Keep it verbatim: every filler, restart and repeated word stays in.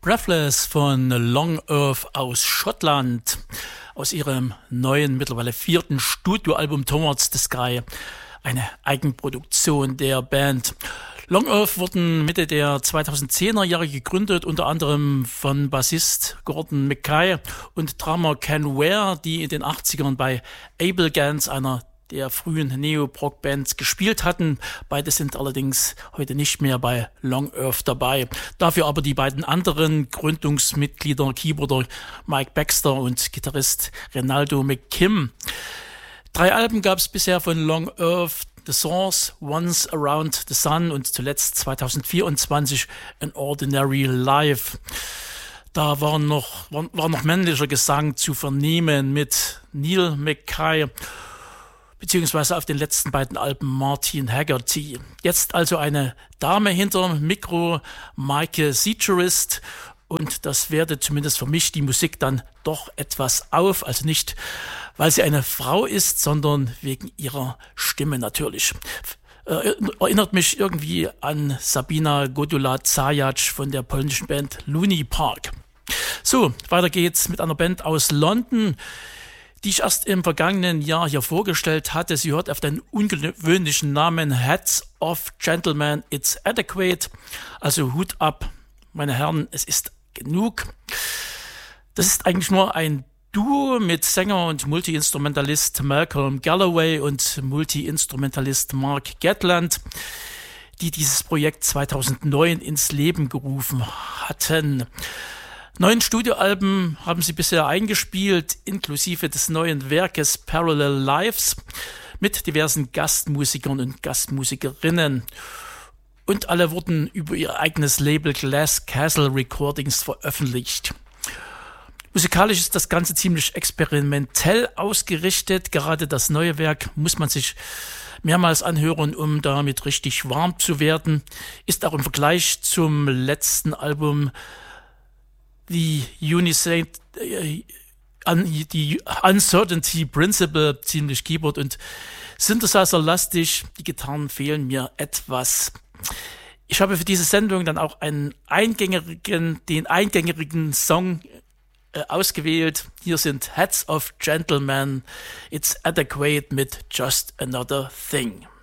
Breathless von Long Earth aus Schottland, aus ihrem neuen, mittlerweile vierten Studioalbum Towards the Sky, eine Eigenproduktion der Band. Long Earth wurden Mitte der zweitausendzehner Jahre gegründet, unter anderem von Bassist Gordon Mackay und Drummer Ken Ware, die in den achtzigern bei Able Gans, einer der frühen Neo-Prog-Bands, gespielt hatten. Beide sind allerdings heute nicht mehr bei Long Earth dabei. Dafür aber die beiden anderen Gründungsmitglieder, Keyboarder Mike Baxter und Gitarrist Renaldo McKim. Drei Alben gab es bisher von Long Earth: The Source, Once Around the Sun und zuletzt zweitausendvierundzwanzig An Ordinary Life. Da war noch, war, war noch männlicher Gesang zu vernehmen mit Neil Mackay, beziehungsweise auf den letzten beiden Alben Martin Haggerty. Jetzt also eine Dame hinter Mikro, Maike Seacherist, und das wertet zumindest für mich die Musik dann doch etwas auf, also nicht, weil sie eine Frau ist, sondern wegen ihrer Stimme natürlich. Äh, erinnert mich irgendwie an Sabina Godula-Zajac von der polnischen Band Looney Park. So, weiter geht's mit einer Band aus London, die ich erst im vergangenen Jahr hier vorgestellt hatte. Sie hört auf den ungewöhnlichen Namen Hats Off Gentlemen, It's Adequate. Also Hut ab, meine Herren, es ist genug. Das ist eigentlich nur ein Duo mit Sänger und Multi-Instrumentalist Malcolm Galloway und Multi-Instrumentalist Mark Gatland, die dieses Projekt zweitausendneun ins Leben gerufen hatten. Neun Studioalben haben sie bisher eingespielt, inklusive des neuen Werkes Parallel Lives, mit diversen Gastmusikern und Gastmusikerinnen. Und alle wurden über ihr eigenes Label Glass Castle Recordings veröffentlicht. Musikalisch ist das Ganze ziemlich experimentell ausgerichtet. Gerade das neue Werk muss man sich mehrmals anhören, um damit richtig warm zu werden. Ist auch im Vergleich zum letzten Album The Unisate, äh, die Uncertainty Principle ziemlich Keyboard- und Synthesizer-lastig. Die Gitarren fehlen mir etwas. Ich habe für diese Sendung dann auch einen eingängigen, den eingängigen Song äh, ausgewählt. Hier sind Hats of Gentlemen, It's Adequate mit Just Another Thing.